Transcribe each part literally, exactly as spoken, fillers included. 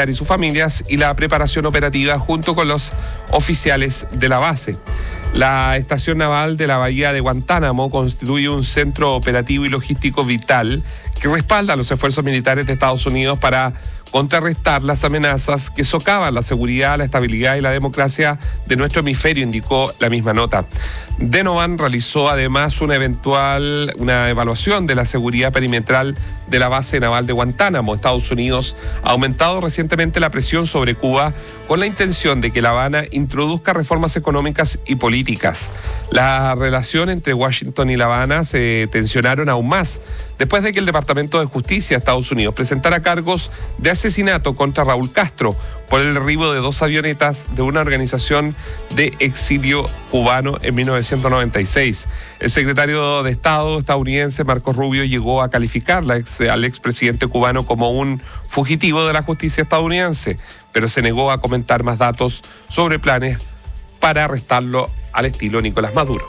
militar y sus familias y la preparación operativa junto con los oficiales de la base. La estación naval de la bahía de Guantánamo constituye un centro operativo y logístico vital que respalda los esfuerzos militares de Estados Unidos para contrarrestar las amenazas que socavan la seguridad, la estabilidad y la democracia de nuestro hemisferio, indicó la misma nota. Denovan realizó además una eventual una evaluación de la seguridad perimetral de la base naval de Guantánamo. Estados Unidos ha aumentado recientemente la presión sobre Cuba con la intención de que La Habana introduzca reformas económicas y políticas. La relación entre Washington y La Habana se tensionaron aún más después de que el Departamento de Justicia de Estados Unidos presentara cargos de asesinato contra Raúl Castro por el derribo de dos avionetas de una organización de exilio cubano en mil novecientos noventa y seis. El secretario de Estado estadounidense Marco Rubio llegó a calificar la ex, al expresidente cubano como un fugitivo de la justicia estadounidense, pero se negó a comentar más datos sobre planes para arrestarlo al estilo Nicolás Maduro.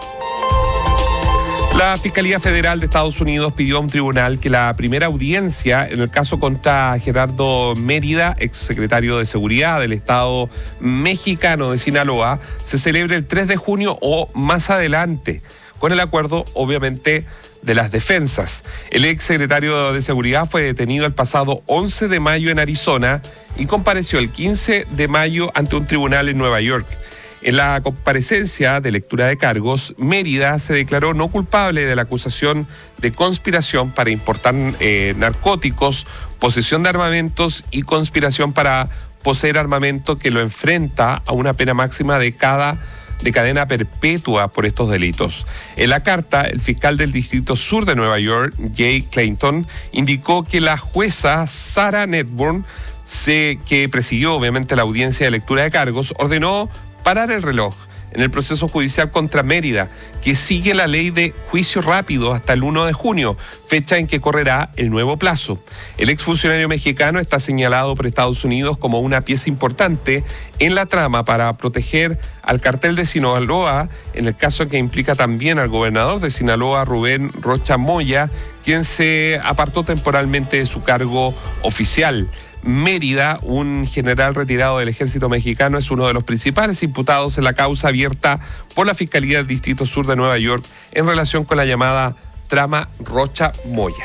La Fiscalía Federal de Estados Unidos pidió a un tribunal que la primera audiencia en el caso contra Gerardo Mérida, exsecretario de Seguridad del Estado mexicano de Sinaloa, se celebre el tres de junio o más adelante, con el acuerdo, obviamente, de las defensas. El exsecretario de Seguridad fue detenido el pasado once de mayo en Arizona y compareció el quince de mayo ante un tribunal en Nueva York. En la comparecencia de lectura de cargos, Mérida se declaró no culpable de la acusación de conspiración para importar eh, narcóticos, posesión de armamentos y conspiración para poseer armamento, que lo enfrenta a una pena máxima de cada de cadena perpetua por estos delitos. En la carta, el fiscal del Distrito Sur de Nueva York, Jay Clayton, indicó que la jueza Sarah Netburn, se, que presidió obviamente la audiencia de lectura de cargos, ordenó parar el reloj en el proceso judicial contra Mérida, que sigue la ley de juicio rápido hasta el primero de junio, fecha en que correrá el nuevo plazo. El exfuncionario mexicano está señalado por Estados Unidos como una pieza importante en la trama para proteger al cartel de Sinaloa, en el caso que implica también al gobernador de Sinaloa, Rubén Rocha Moya, quien se apartó temporalmente de su cargo oficial. Mérida, un general retirado del ejército mexicano, es uno de los principales imputados en la causa abierta por la Fiscalía del Distrito Sur de Nueva York en relación con la llamada trama Rocha Moya.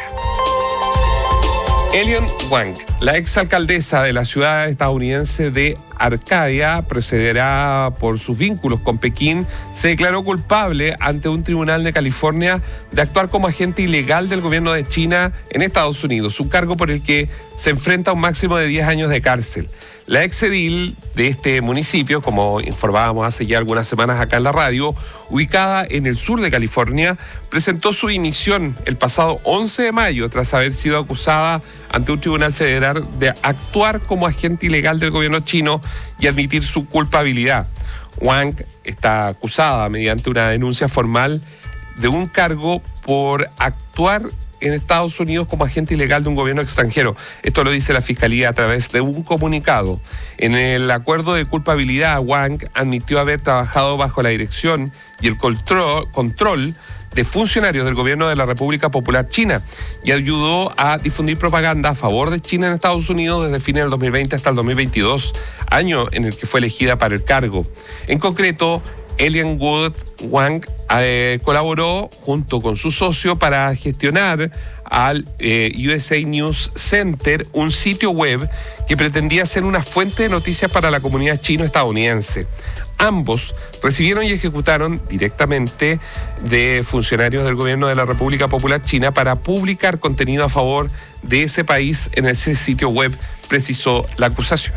Elian Wang, la exalcaldesa de la ciudad estadounidense de Arcadia, procederá por sus vínculos con Pekín, se declaró culpable ante un tribunal de California de actuar como agente ilegal del gobierno de China en Estados Unidos, un cargo por el que se enfrenta a un máximo de diez años de cárcel. La exedil de este municipio, como informábamos hace ya algunas semanas acá en la radio, ubicada en el sur de California, presentó su dimisión el pasado once de mayo tras haber sido acusada ante un tribunal federal de actuar como agente ilegal del gobierno chino y admitir su culpabilidad. Wang está acusada mediante una denuncia formal de un cargo por actuar en Estados Unidos como agente ilegal de un gobierno extranjero. Esto lo dice la Fiscalía a través de un comunicado. En el acuerdo de culpabilidad, Wang admitió haber trabajado bajo la dirección y el control, control de funcionarios del gobierno de la República Popular China y ayudó a difundir propaganda a favor de China en Estados Unidos desde fines del dos mil veinte hasta el dos mil veintidós, año en el que fue elegida para el cargo. En concreto, Elian Wood Wang eh, colaboró junto con su socio para gestionar al eh, U S A News Center, un sitio web que pretendía ser una fuente de noticias para la comunidad chino-estadounidense. Ambos recibieron y ejecutaron directamente de funcionarios del gobierno de la República Popular China para publicar contenido a favor de ese país en ese sitio web, precisó la acusación.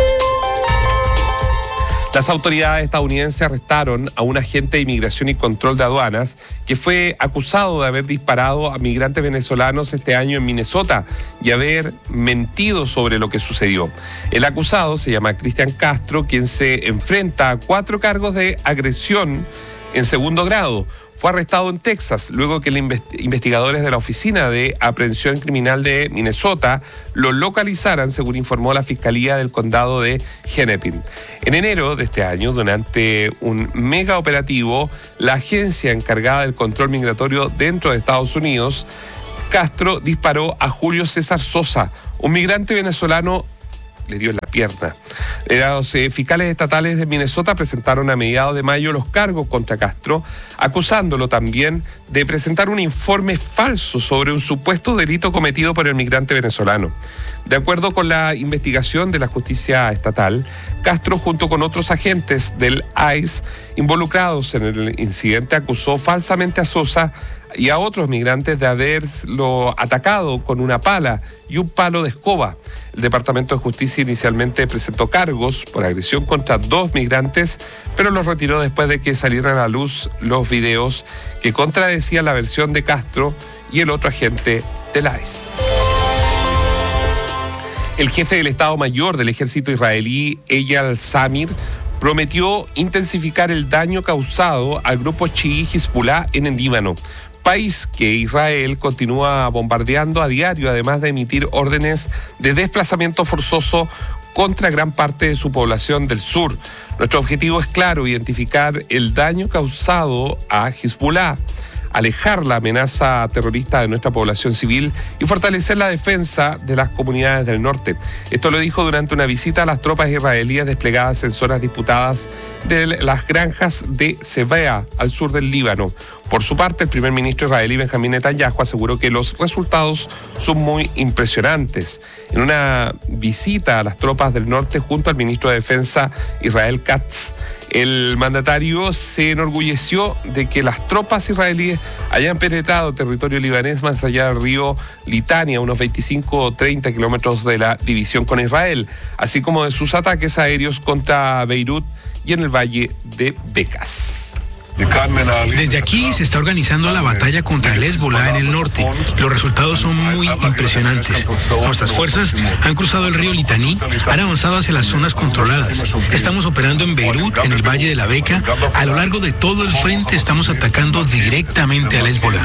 Las autoridades estadounidenses arrestaron a un agente de inmigración y control de aduanas que fue acusado de haber disparado a migrantes venezolanos este año en Minnesota y haber mentido sobre lo que sucedió. El acusado se llama Cristian Castro, quien se enfrenta a cuatro cargos de agresión en segundo grado. Fue arrestado en Texas luego que los investigadores de la Oficina de Aprehensión Criminal de Minnesota lo localizaran, según informó la Fiscalía del Condado de Hennepin. En enero de este año, durante un mega operativo, la agencia encargada del control migratorio dentro de Estados Unidos, Castro disparó a Julio César Sosa, un migrante venezolano, le dio en la pierna. Los eh, fiscales estatales de Minnesota presentaron a mediados de mayo los cargos contra Castro, acusándolo también de presentar un informe falso sobre un supuesto delito cometido por el migrante venezolano. De acuerdo con la investigación de la justicia estatal, Castro, junto con otros agentes del I C E involucrados en el incidente, acusó falsamente a Sosa y a otros migrantes de haberlo atacado con una pala y un palo de escoba. El Departamento de Justicia inicialmente presentó cargos por agresión contra dos migrantes, pero los retiró después de que salieran a la luz los videos que contradecían la versión de Castro y el otro agente del I C E. El jefe del Estado Mayor del ejército israelí, Eyal Zamir, prometió intensificar el daño causado al grupo chií Hezbollah en el Líbano, país que Israel continúa bombardeando a diario, además de emitir órdenes de desplazamiento forzoso contra gran parte de su población del sur. Nuestro objetivo es claro: identificar el daño causado a Hezbollah, alejar la amenaza terrorista de nuestra población civil y fortalecer la defensa de las comunidades del norte. Esto lo dijo durante una visita a las tropas israelíes desplegadas en zonas disputadas de las granjas de Sebea, al sur del Líbano. Por su parte, el primer ministro israelí Benjamín Netanyahu aseguró que los resultados son muy impresionantes. En una visita a las tropas del norte junto al ministro de Defensa Israel Katz, el mandatario se enorgulleció de que las tropas israelíes hayan penetrado territorio libanés más allá del río Litani, a unos veinticinco o treinta kilómetros de la división con Israel, así como de sus ataques aéreos contra Beirut y en el valle de Becas. Desde aquí se está organizando la batalla contra el Hezbollah en el norte. Los resultados son muy impresionantes. Nuestras fuerzas han cruzado el río Litani, han avanzado hacia las zonas controladas. Estamos operando en Beirut, en el Valle de la Beca. A lo largo de todo el frente estamos atacando directamente al Hezbollah.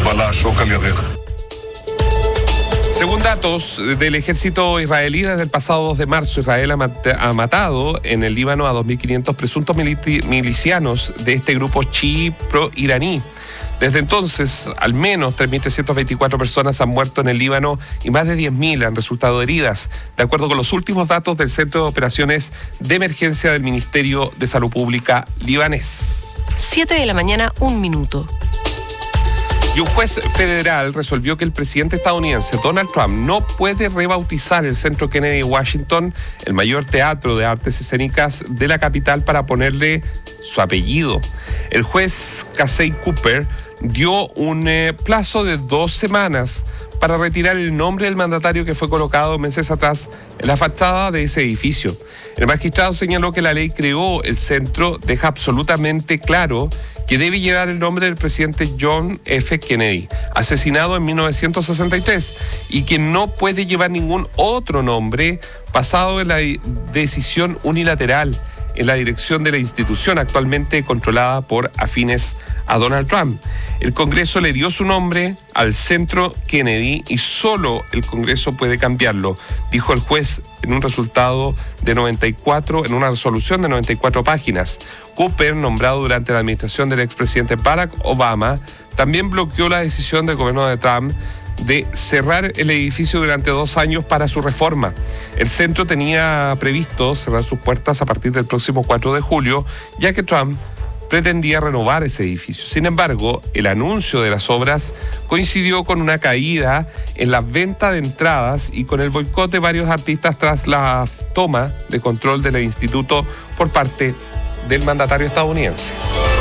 Según datos del ejército israelí, desde el pasado dos de marzo, Israel ha, mat- ha matado en el Líbano a dos mil quinientos presuntos militi- milicianos de este grupo chií pro-iraní. Desde entonces, al menos tres mil trescientas veinticuatro personas han muerto en el Líbano y más de diez mil han resultado heridas, de acuerdo con los últimos datos del Centro de Operaciones de Emergencia del Ministerio de Salud Pública libanés. siete de la mañana, un minuto. Y un juez federal resolvió que el presidente estadounidense Donald Trump no puede rebautizar el Centro Kennedy de Washington, el mayor teatro de artes escénicas de la capital, para ponerle su apellido. El juez Casey Cooper dio un eh, plazo de dos semanas para retirar el nombre del mandatario que fue colocado meses atrás en la fachada de ese edificio. El magistrado señaló que la ley creó el centro deja absolutamente claro que debe llevar el nombre del presidente John F. Kennedy, asesinado en mil novecientos sesenta y tres, y que no puede llevar ningún otro nombre basado en la decisión unilateral en la dirección de la institución actualmente controlada por afines a Donald Trump. El Congreso le dio su nombre al Centro Kennedy y solo el Congreso puede cambiarlo, dijo el juez en un resultado de noventa y cuatro, en una resolución de noventa y cuatro páginas. Cooper, nombrado durante la administración del expresidente Barack Obama, también bloqueó la decisión del gobierno de Trump de cerrar el edificio durante dos años para su reforma. El centro tenía previsto cerrar sus puertas a partir del próximo cuatro de julio, ya que Trump pretendía renovar ese edificio. Sin embargo, el anuncio de las obras coincidió con una caída en la venta de entradas y con el boicot de varios artistas tras la toma de control del instituto por parte del mandatario estadounidense.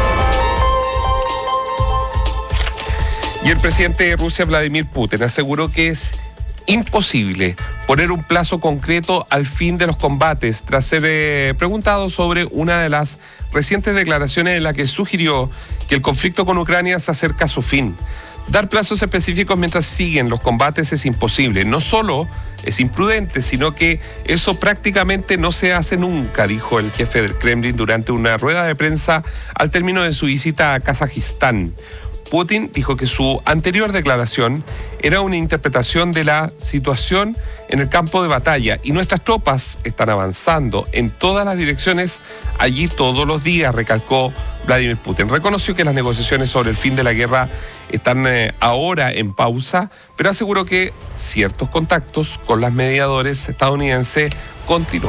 Y el presidente de Rusia, Vladimir Putin, aseguró que es imposible poner un plazo concreto al fin de los combates tras ser eh, preguntado sobre una de las recientes declaraciones en la que sugirió que el conflicto con Ucrania se acerca a su fin. Dar plazos específicos mientras siguen los combates es imposible. No solo es imprudente, sino que eso prácticamente no se hace nunca, dijo el jefe del Kremlin durante una rueda de prensa al término de su visita a Kazajistán. Putin dijo que su anterior declaración era una interpretación de la situación en el campo de batalla y nuestras tropas están avanzando en todas las direcciones allí todos los días, recalcó Vladimir Putin. Reconoció que las negociaciones sobre el fin de la guerra están eh, ahora en pausa, pero aseguró que ciertos contactos con los mediadores estadounidenses continúan.